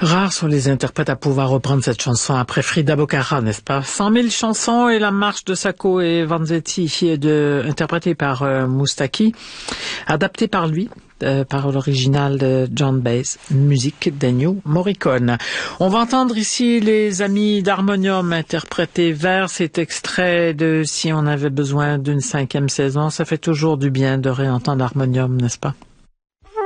Rares sont les interprètes à pouvoir reprendre cette chanson après Frida Bocara, n'est-ce pas? 100 000 chansons et la marche de Sacco et Vanzetti, interprétée par Moustaki, adaptée par lui, par l'original de John Baez, musique d'Ennio Morricone. On va entendre ici les amis d'Harmonium interpréter vers cet extrait de Si on avait besoin d'une 5e saison. Ça fait toujours du bien de réentendre Harmonium, n'est-ce pas?